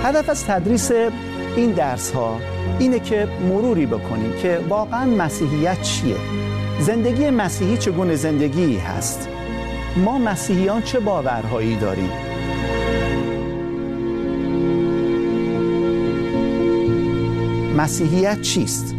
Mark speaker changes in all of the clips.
Speaker 1: هدف از تدریس این درس ها اینه که مروری بکنیم که واقعا مسیحیت چیه؟ زندگی مسیحی چگونه زندگی هست؟ ما مسیحیان چه باورهایی داریم؟ مسیحیت چیست؟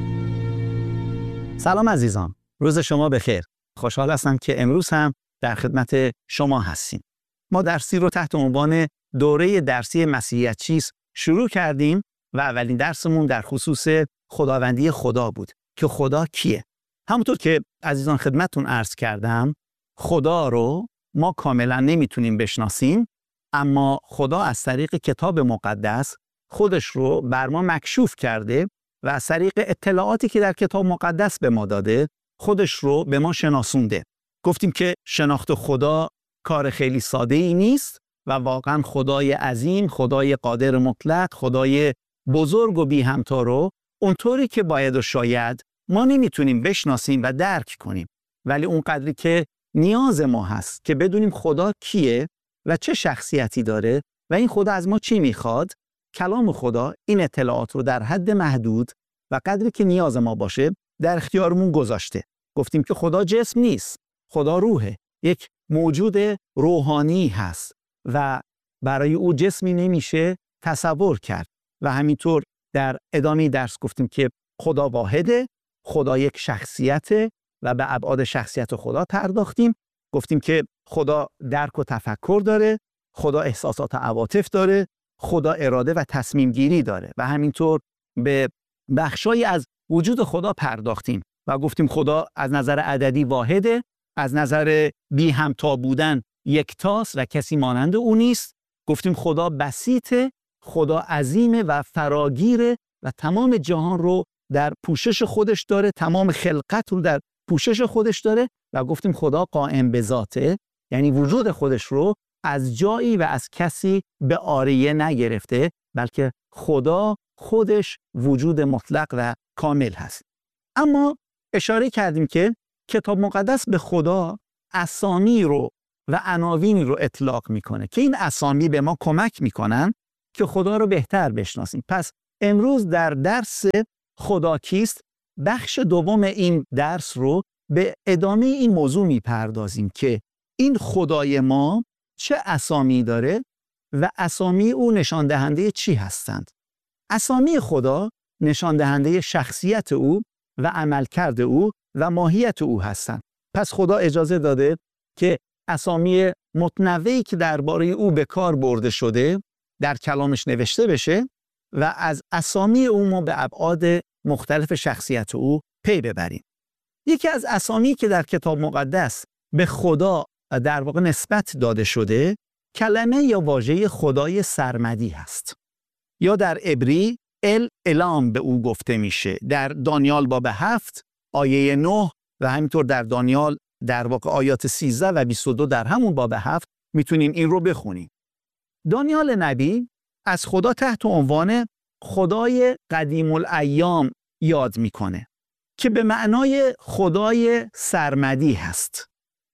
Speaker 1: سلام عزیزان، روز شما بخیر. خوشحال هستم که امروز هم در خدمت شما هستیم. ما درسی رو تحت عنوان دوره درسی مسیحیت چیست شروع کردیم و اولین درسمون در خصوص خداوندی خدا بود که خدا کیه؟ همونطور که عزیزان خدمتتون عرض کردم، خدا رو ما کاملا نمیتونیم بشناسیم، اما خدا از طریق کتاب مقدس خودش رو بر ما مکشوف کرده و از طریق اطلاعاتی که در کتاب مقدس به ما داده خودش رو به ما شناسونده. گفتیم که شناخت خدا کار خیلی ساده‌ای نیست و واقعا خدای عظیم، خدای قادر مطلق، خدای بزرگ و بی همتا رو اونطوری که باید و شاید ما نمیتونیم بشناسیم و درک کنیم، ولی اون قدری که نیاز ما هست که بدونیم خدا کیه و چه شخصیتی داره و این خدا از ما چی میخواد. کلام خدا این اطلاعات رو در حد محدود و قدری که نیاز ما باشه در اختیارمون گذاشته. گفتیم که خدا جسم نیست، خدا روحه، یک موجود روحانی هست و برای او جسمی نمیشه تصور کرد. و همینطور در ادامه درس گفتیم که خدا واحده، خدا یک شخصیته و به ابعاد شخصیت خدا پرداختیم. گفتیم که خدا درک و تفکر داره، خدا احساسات و عواطف داره، خدا اراده و تصمیم گیری داره و همینطور به بخشایی از وجود خدا پرداختیم و گفتیم خدا از نظر عددی واحده، از نظر بی همتا بودن یکتاست و کسی مانند او نیست. گفتیم خدا بسیطه، خدا عظیمه و فراگیره و تمام جهان رو در پوشش خودش داره، تمام خلقت رو در پوشش خودش داره و گفتیم خدا قائم به ذاته، یعنی وجود خودش رو از جایی و از کسی به عاریه نگرفته، بلکه خدا خودش وجود مطلق و کامل هست. اما اشاره کردیم که کتاب مقدس به خدا اسامی رو و عناوینی رو اطلاق میکنه که این اسامی به ما کمک میکنن که خدا رو بهتر بشناسیم. پس امروز در درس خدا کیست بخش دوم این درس رو به ادامه این موضوع میپردازیم که این خدای ما چه اسامی داره و اسامی او نشان دهنده چی هستند. اسامی خدا نشان دهنده شخصیت او و عملکرد او و ماهیت او هستند. پس خدا اجازه داده که اسامی متنوعی که درباره او به کار برده شده در کلامش نوشته بشه و از اسامی او ما به ابعاد مختلف شخصیت او پی ببریم. یکی از اسامی که در کتاب مقدس به خدا در واقع نسبت داده شده کلمه یا واژه خدای سرمدی هست، یا در عبری الام به او گفته میشه. در دانیال باب 7 آیه 9 و همینطور در دانیال در واقع آیات 13 و 22 در همون باب 7 میتونیم این رو بخونیم. دانیال نبی از خدا تحت عنوان خدای قدیم الایام یاد میکنه که به معنای خدای سرمدی هست.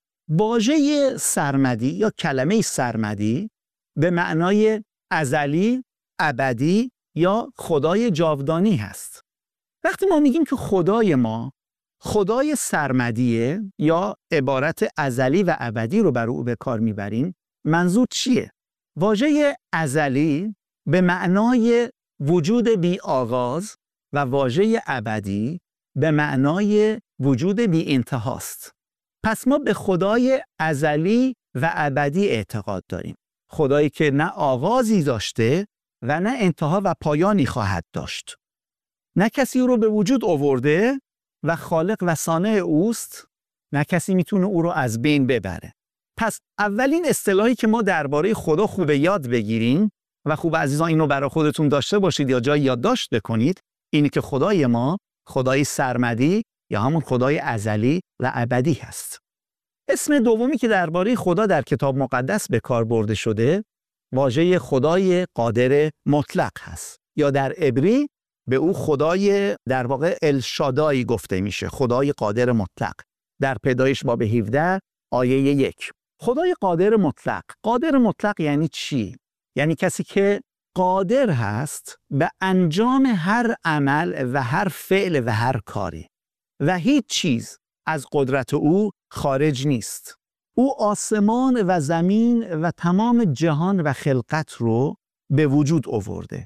Speaker 1: واژه سرمدی یا کلمه سرمدی به معنای ازلی، ابدی یا خدای جاودانی هست. وقتی ما میگیم که خدای ما خدای سرمدیه یا عبارت ازلی و ابدی رو بر او به کار میبریم، منظور چیه؟ واژه ازلی به معنای وجود بی آغاز و واژه ابدی به معنای وجود بی انتهاست. پس ما به خدای ازلی و ابدی اعتقاد داریم. خدایی که نه آغازی داشته و نه انتها و پایانی خواهد داشت. نه کسی رو به وجود آورده و خالق و صانع اوست، نه کسی میتونه او رو از بین ببره. پس اولین اصطلاحی که ما درباره خدا خوب یاد بگیریم و خوب عزیزان اینو برای خودتون داشته باشید یا جای یادداشت بکنید، اینه که خدای ما خدای سرمدی یا همون خدای ازلی و ابدی هست. اسم دومی که درباره خدا در کتاب مقدس به کار برده شده واژه خدای قادر مطلق هست، یا در عبری به او خدای در واقع الشادای گفته میشه، خدای قادر مطلق. در پیدایش باب 17 آیه 1. خدای قادر مطلق. قادر مطلق یعنی چی؟ یعنی کسی که قادر هست به انجام هر عمل و هر فعل و هر کاری و هیچ چیز از قدرت او خارج نیست. او آسمان و زمین و تمام جهان و خلقت رو به وجود آورده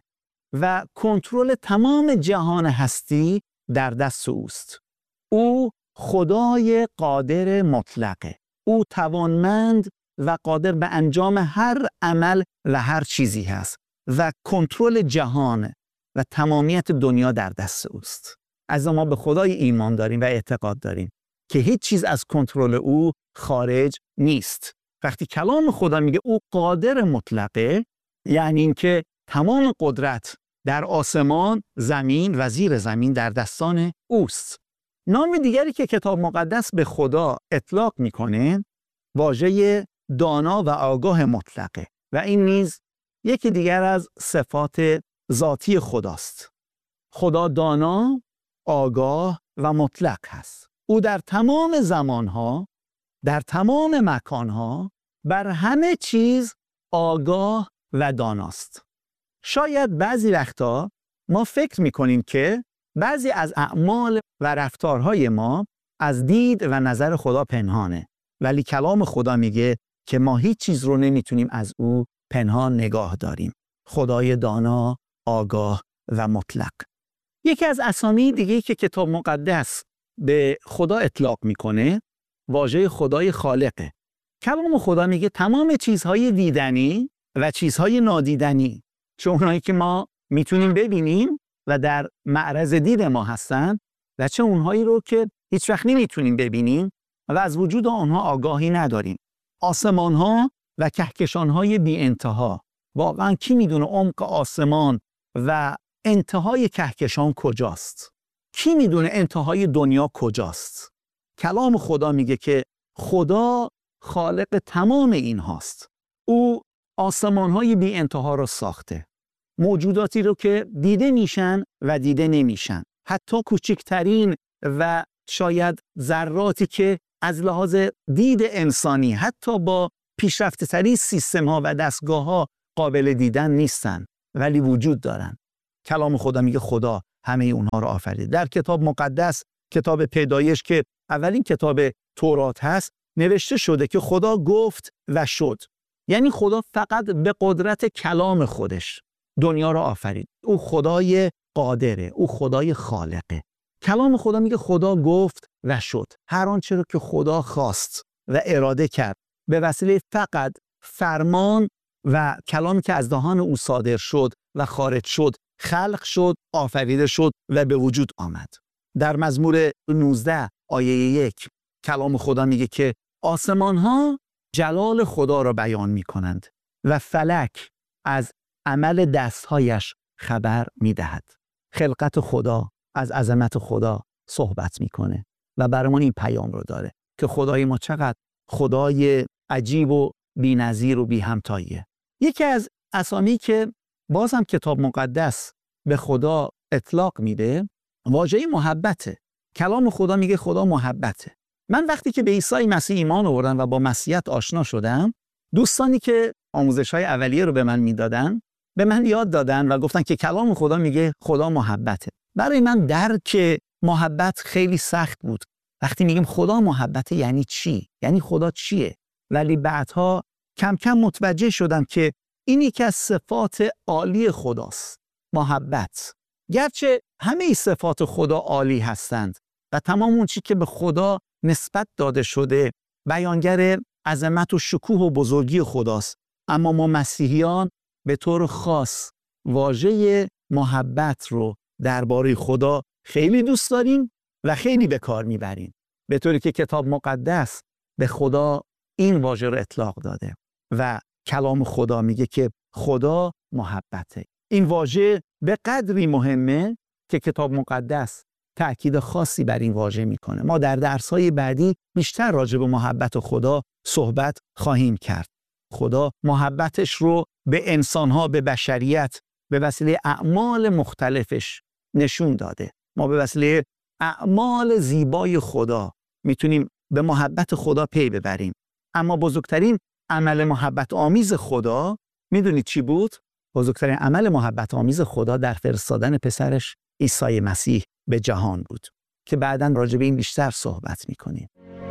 Speaker 1: و کنترل تمام جهان هستی در دست اوست. او خدای قادر مطلقه. او توانمند و قادر به انجام هر عمل و هر چیزی هست و کنترل جهان و تمامیت دنیا در دست اوست. از ما به خدای ایمان داریم و اعتقاد داریم که هیچ چیز از کنترل او خارج نیست. وقتی کلام خدا میگه او قادر مطلقه، یعنی اینکه تمام قدرت در آسمان، زمین و زیر زمین در دستان اوست. نام دیگری که کتاب مقدس به خدا اطلاق میکنه واژه دانا و آگاه مطلقه و این نیز یکی دیگر از صفات ذاتی خداست. خدا دانا، آگاه و مطلق هست. او در تمام زمانها، در تمام مکانها، بر همه چیز آگاه و داناست. شاید بعضی وقتا ما فکر میکنیم که بعضی از اعمال و رفتارهای ما از دید و نظر خدا پنهانه، ولی کلام خدا میگه که ما هیچ چیز رو نمیتونیم از او پنهان نگاه داریم. خدای دانا، آگاه و مطلق. یکی از اسامی دیگه که کتاب مقدس به خدا اطلاق میکنه واژه خدای خالقه. کلام خدا میگه تمام چیزهای دیدنی و چیزهای نادیدنی، چه اونایی که ما میتونیم ببینیم و در معرض دید ما هستن و چه اونهایی رو که هیچ وقت نمیتونیم ببینیم و از وجود آنها آگاهی نداریم. آسمانها و کهکشانهای بی انتها. واقعا کی میدونه عمق آسمان و انتهای کهکشان کجاست؟ کی میدونه انتهای دنیا کجاست؟ کلام خدا میگه که خدا خالق تمام این هاست. او آسمانهای بی انتها رو ساخته. موجوداتی رو که دیده میشن و دیده نمیشن. حتی کوچکترین و شاید ذراتی که از لحاظ دید انسانی حتی با پیشرفته ترین سیستم ها و دستگاه ها قابل دیدن نیستن ولی وجود دارن. کلام خدا میگه خدا همه اونها رو آفریده. در کتاب مقدس، کتاب پیدایش که اولین کتاب تورات هست، نوشته شده که خدا گفت و شد. یعنی خدا فقط به قدرت کلام خودش دنیا رو آفرید. او خدای قادره، او خدای خالقه. کلام خدا میگه خدا گفت و شد. هر آنچه رو که خدا خواست و اراده کرد به وسیله فقط فرمان و کلامی که از دهان او صادر شد و خارج شد، خلق شد، آفریده شد و به وجود آمد. در مزمور 19 آیه 1 کلام خدا میگه که آسمان ها جلال خدا را بیان میکنند و فلک از عمل دستهایش خبر میدهد. خلقت خدا از عظمت خدا صحبت میکنه و برامون این پیام رو داره که خدای ما چقدر خدای عجیب و بی‌نظیر و بی همتاییه. یکی از اسامی که بازم کتاب مقدس به خدا اطلاق میده واژه محبته. کلام خدا میگه خدا محبته. من وقتی که به عیسی مسیح ایمان آوردم و با مسیحیت آشنا شدم، دوستانی که آموزش‌های اولیه رو به من میدادن به من یاد دادن و گفتن که کلام خدا میگه خدا محبته. برای من درک محبت خیلی سخت بود. وقتی میگیم خدا محبته یعنی چی؟ یعنی خدا چیه؟ ولی بعدها کم کم متوجه شدم که این یکی از صفات عالی خداست. محبت. گرچه همه صفات خدا عالی هستند و تمام اون چی که به خدا نسبت داده شده بیانگر عظمت و شکوه و بزرگی خداست، اما ما مسیحیان به طور خاص واژه محبت رو درباره خدا خیلی دوست داریم و خیلی به کار میبریم، به طوری که کتاب مقدس به خدا این واژه رو اطلاق داده و کلام خدا میگه که خدا محبته. این واژه به قدری مهمه که کتاب مقدس تأکید خاصی بر این واژه میکنه. ما در درس‌های بعدی بیشتر راجع به محبت خدا صحبت خواهیم کرد. خدا محبتش رو به انسان‌ها، به بشریت به وسیله اعمال مختلفش نشون داده. ما به وسیله اعمال زیبای خدا میتونیم به محبت خدا پی ببریم. اما بزرگترین عمل محبت آمیز خدا میدونید چی بود؟ بزرگترین عمل محبت آمیز خدا در فرستادن پسرش عیسی مسیح به جهان بود که بعداً راجع به این بیشتر صحبت می‌کنیم.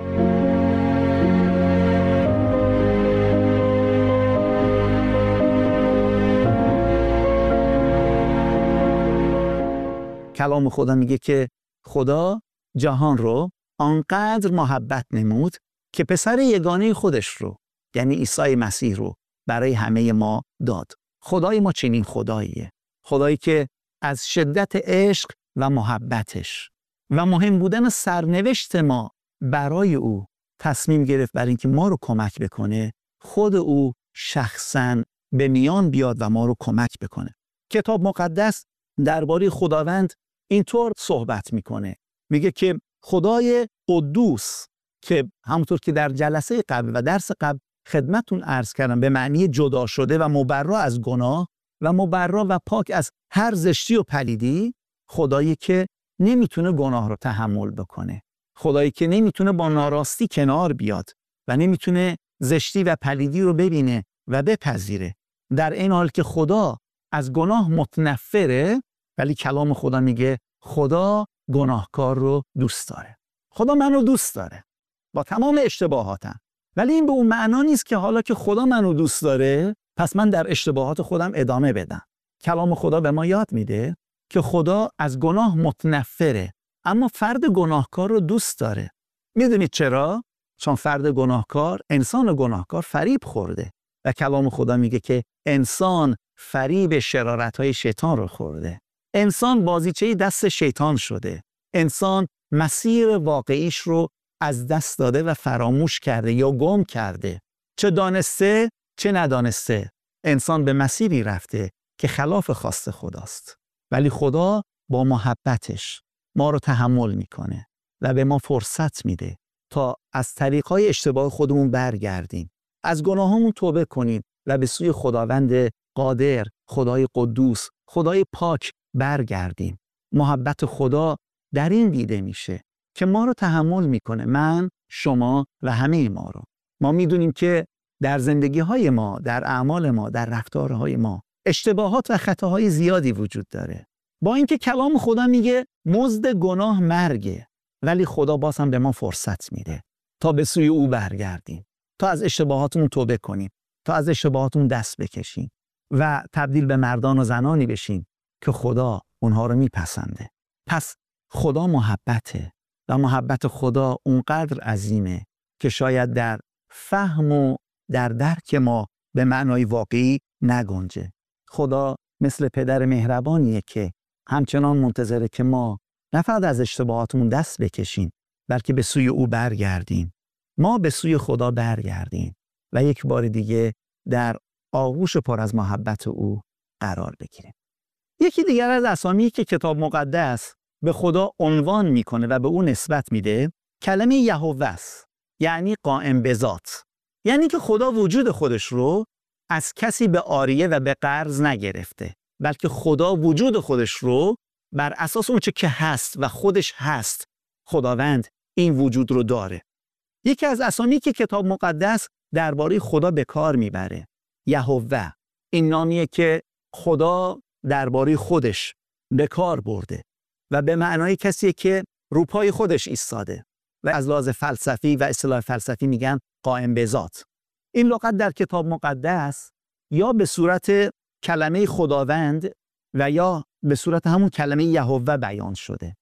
Speaker 1: کلام خدا میگه که خدا جهان رو آنقدر محبت نمود که پسر یگانه خودش رو، یعنی عیسی مسیح رو، برای همه ما داد. خدای ما چنین خداییه. خدایی که از شدت عشق و محبتش و مهم بودن سرنوشت ما برای او تصمیم گرفت برای اینکه ما رو کمک بکنه، خود او شخصاً به میان بیاد و ما رو کمک بکنه. کتاب مقدس درباره خداوند اینطور صحبت میکنه. میگه که خدای قدوس، که همونطور که در جلسه قبل و درس قبل خدمتون عرض کردم به معنی جدا شده و مبرا از گناه و مبرا و پاک از هر زشتی و پلیدی، خدایی که نمیتونه گناه رو تحمل بکنه، خدایی که نمیتونه با ناراستی کنار بیاد و نمیتونه زشتی و پلیدی رو ببینه و بپذیره، در این حال که خدا از گناه متنفره، ولی کلام خدا میگه خدا گناهکار رو دوست داره. خدا منو دوست داره با تمام اشتباهاتم، ولی این به اون معنا نیست که حالا که خدا منو دوست داره پس من در اشتباهات خودم ادامه بدم. کلام خدا به ما یاد میده که خدا از گناه متنفره، اما فرد گناهکار رو دوست داره. میدونید چرا؟ چون فرد گناهکار، انسان گناهکار فریب خورده و کلام خدا میگه که انسان فریب شرارت‌های شیطان رو خورده. انسان بازیچه دست شیطان شده. انسان مسیر واقعیش رو از دست داده و فراموش کرده یا گم کرده. چه دانسته چه ندانسته انسان به مسیری رفته که خلاف خواست خداست. ولی خدا با محبتش ما رو تحمل میکنه و به ما فرصت میده تا از طریقهای اشتباه خودمون برگردیم، از گناهامون توبه کنیم و به سوی خداوند قادر، خدای قدوس، خدای پاک برگردیم. محبت خدا در این دیده میشه که ما رو تحمل میکنه، من، شما و همه ما رو. ما میدونیم که در زندگی‌های ما، در اعمال ما، در رفتارهای ما اشتباهات و خطاهای زیادی وجود داره. با اینکه کلام خدا میگه مزد گناه مرگه، ولی خدا باز هم به ما فرصت میده تا به سوی او برگردیم، تا از اشتباهاتمون توبه کنیم، تا از اشتباهاتمون دست بکشیم و تبدیل به مردان و زنانی بشیم که خدا اونها رو میپسنده. پس خدا محبته و محبت خدا اونقدر عظیمه که شاید در فهم و در درک ما به معنای واقعی نگنجه. خدا مثل پدر مهربانیه که همچنان منتظره که ما نه فقط از اشتباهاتمون دست بکشیم، بلکه به سوی او برگردیم. ما به سوی خدا برگردیم و یک بار دیگه در آغوش پر از محبت او قرار بگیریم. یکی دیگر از اسامی که کتاب مقدس به خدا عنوان میکنه و به او نسبت میده کلمه یهوه است، یعنی قائم به ذات. یعنی که خدا وجود خودش رو از کسی به عاریه و به قرض نگرفته، بلکه خدا وجود خودش رو بر اساس اون چه که هست و خودش هست، خداوند این وجود رو داره. یکی از اسامی که کتاب مقدس درباره خدا به کار میبره یهوه، این نامیه که خدا درباره خودش به کار برده و به معنای کسی که روپای خودش ایستاده و از لحاظ فلسفی و اصطلاح فلسفی میگن قائم به ذات. این لغت در کتاب مقدس یا به صورت کلمه خداوند و یا به صورت همون کلمه یهوه بیان شده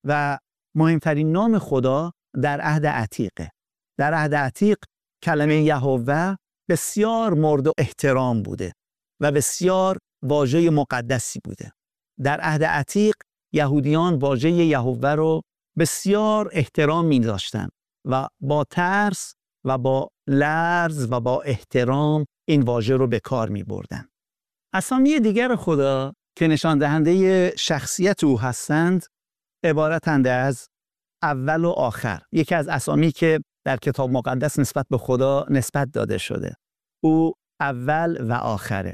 Speaker 1: و مهمترین نام خدا در عهد عتیقه. در عهد عتیق کلمه یهوه بسیار مورد احترام بوده و بسیار واژه مقدسی بوده. در عهد عتیق یهودیان واژه یهوه رو بسیار احترام می‌داشتند و با ترس و با لرز و با احترام این واژه رو به کار می‌بردند. اسامی دیگر خدا که نشان دهنده شخصیت او هستند عبارتند از اول و آخر. یکی از اسامی که در کتاب مقدس نسبت به خدا نسبت داده شده. او اول و آخره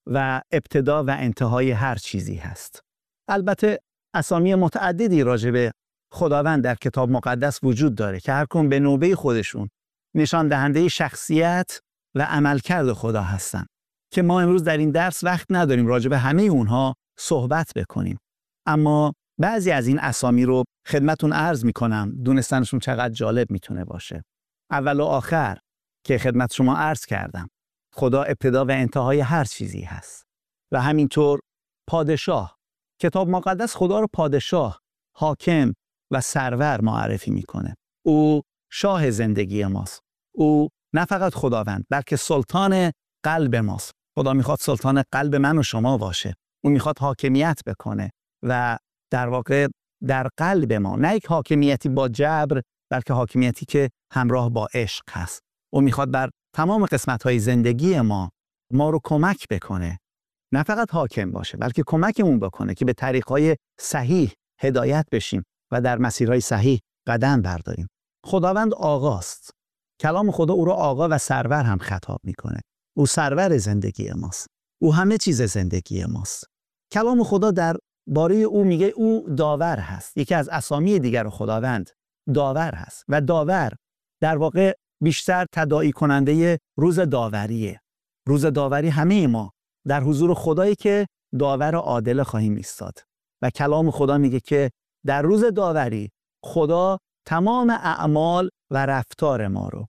Speaker 1: و ابتدا و انتهای هر چیزی هست. البته اسامی متعددی راجع به خداوند در کتاب مقدس وجود داره که هر کدوم به نوبه خودشون نشان دهنده شخصیت و عملکرد خدا هستن. که ما امروز در این درس وقت نداریم راجع به همه اونها صحبت بکنیم. اما بعضی از این اسامی رو خدمتون عرض میکنم، دونستنشون چقدر جالب میتونه باشه. اول و آخر که خدمت شما عرض کردم، خدا ابتدا و انتهای هر چیزی هست. و همینطور پادشاه، کتاب مقدس خدا رو پادشاه، حاکم و سرور معرفی میکنه. او شاه زندگی ماست. او نه فقط خداوند بلکه سلطان قلب ماست. خدا میخواد سلطان قلب من و شما باشه. او میخواد حاکمیت بکنه و در واقع در قلب ما، نه یک حاکمیتی با جبر بلکه حاکمیتی که همراه با عشق هست. او میخواد بر تمام قسمت‌های زندگی ما رو کمک بکنه، نه فقط حاکم باشه بلکه کمکمون بکنه که به طریق‌های صحیح هدایت بشیم و در مسیرهای صحیح قدم برداریم. خداوند آقاست. کلام خدا او رو آقا و سرور هم خطاب میکنه. او سرور زندگی ماست. او همه چیز زندگی ماست. کلام خدا در باره او میگه او داور هست. یکی از اسامی دیگر خداوند داور هست و داور در واقع بیشتر تداعی کننده روز داوریه. روز داوری همه ما در حضور خدایی که داور عادل خواهیم ایستاد و کلام خدا میگه که در روز داوری خدا تمام اعمال و رفتار ما رو،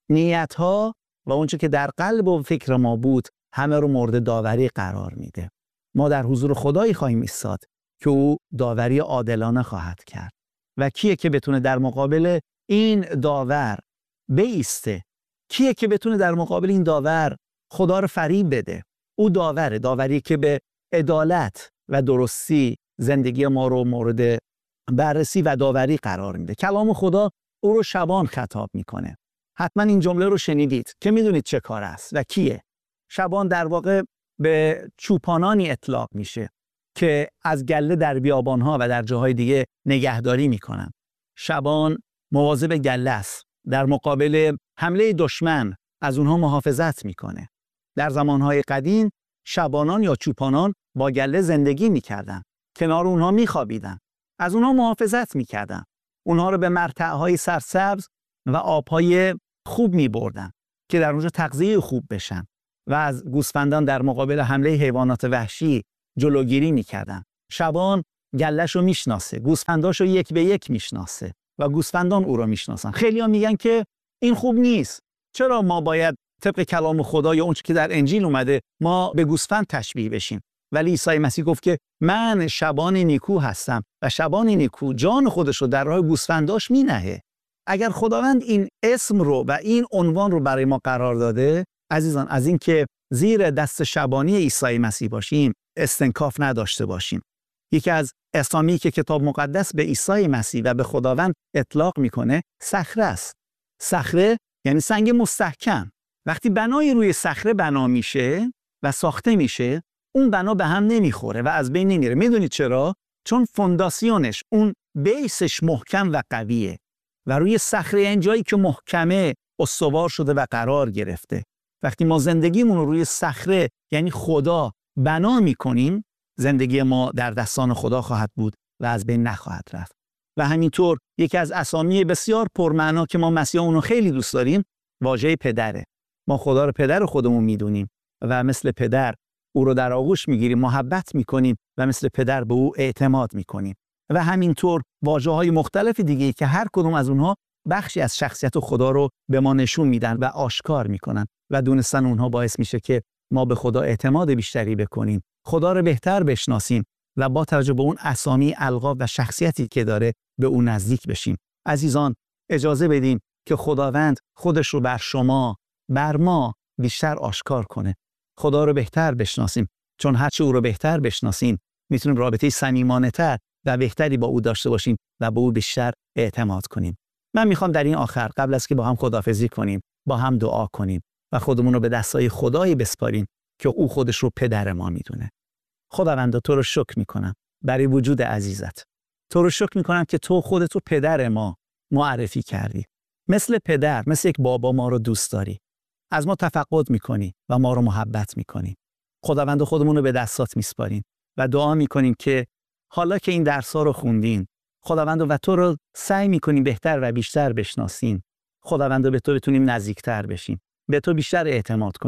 Speaker 1: نیت‌ها و اونچه که در قلب و فکر ما بود همه رو مورد داوری قرار میده. ما در حضور خدایی خواهیم ایستاد که او داوری عادلانه خواهد کرد. و کیه که بتونه در مقابل این داور بایسته؟ کیه که بتونه در مقابل این داور خدا رو فریب بده؟ او داوره، داوری که به عدالت و درستی زندگی ما رو مورد بررسی و داوری قرار میده. کلام خدا او رو شبان خطاب میکنه. حتما این جمله رو شنیدید که میدونید چه کار است و کیه. شبان در واقع به چوپانانی اطلاق میشه که از گله در بیابانها و در جاهای دیگه نگهداری میکنن. شبان مواظب گله است، در مقابل حمله دشمن از اونها محافظت میکنه. در زمانهای قدیم شبانان یا چوپانان با گله زندگی میکردن، کنار اونها میخوابیدن، از اونها محافظت میکردن، اونها رو به مرتعهای سرسبز و آبهای خوب میبردن که در اونجا تغذیه خوب بشن و از گوسفندان در مقابل حمله حیوانات وحشی جلوگیری میکردن. شبان گله‌شو میشناسه، گوسفنداشو یک به یک میشناسه و گوسفندان او رو میشناسن. خیلی‌ها میگن که این خوب نیست. چرا ما باید طبق کلام خدا یا اون چیزی که در انجیل اومده ما به گوسفند تشبیه بشیم؟ ولی عیسی مسیح گفت که من شبان نیکو هستم و شبان نیکو جان خودش رو در راه گوسفنداش مینهه. اگر خداوند این اسم رو و این عنوان رو برای ما قرار داده، عزیزان، از این که زیر دست شبانی عیسی مسیح باشیم استنکاف نداشته باشیم. یکی از اسامی که کتاب مقدس به عیسی مسیح و به خداوند اطلاق میکنه صخره است. صخره یعنی سنگ مستحکم. وقتی بنای روی صخره بنا میشه و ساخته میشه، اون بنا به هم نمیخوره و از بین نمیره. میدونید چرا؟ چون فونداسیونش، اون بیسش محکم و قویه و روی صخره این جایی که محکمه استوار شده و قرار گرفته. وقتی ما زندگیمون رو روی صخره یعنی خدا بنا میکنیم، زندگی ما در دستان خدا خواهد بود و از بین نخواهد رفت. و همینطور یکی از اسامی بسیار پرمعنا که ما مسیحا اونو خیلی دوست داریم، واژه پدره. ما خدا رو پدر خودمون میدونیم و مثل پدر او رو در آغوش میگیریم، محبت میکنیم و مثل پدر به او اعتماد میکنیم. و همینطور واژه‌های مختلف دیگه که هر کدوم از اونها بخشی از شخصیت خدا رو به ما نشون میدن و آشکار میکنن و دونستن اونها باعث میشه که ما به خدا اعتماد بیشتری بکنیم، خدا رو بهتر بشناسیم و با توجه به اون اسامی، القاب و شخصیتی که داره به اون نزدیک بشیم. عزیزان، اجازه بدیم که خداوند خودش رو بر شما، بر ما بیشتر آشکار کنه. خدا رو بهتر بشناسیم، چون هرچه او رو بهتر بشناسیم میتونیم رابطه صمیمانه‌تر و بهتری با او داشته باشیم و به او بیشتر اعتماد کنیم. من میخوام در این آخر قبل از که با هم خداحافظی کنیم با هم دعا کنیم و خودمون رو به دستای خدایی بسپاریم که او خودش رو پدر ما میدونه. خداوند، تو رو شکر میکنم برای وجود عزیزت. تو رو شکر میکنم که تو خودت رو پدر ما معرفی کردی. مثل پدر، مثل یک بابا ما رو دوست داری. از ما تفقد میکنی و ما رو محبت میکنی. خداوند، خودمون رو به دستات میسپاریم و دعا میکنیم که حالا که این درس‌ها رو خوندین، خداوند و تو رو سعی میکنیم بهتر و بیشتر بشناسیم. خداوند، به تو بتونیم نزدیکتر بشیم، به تو بیشتر اعتماد کنیم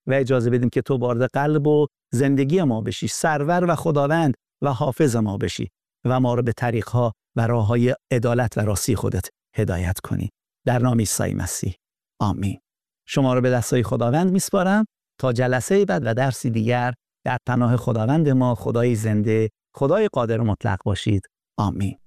Speaker 1: و اجازه بدیم که تو وارد قلب و زندگی ما بشی، سرور و خداوند و حافظ ما بشی و ما رو به طریق‌ها و راه‌های عدالت و راستی خودت هدایت کنی. در نام عیسی مسیح. آمین. شما رو به دستای خداوند میسپارم تا جلسه بعد و درسی دیگر در پناه خداوند ما، خدای زنده، خدای قادر مطلق باشید. آمین.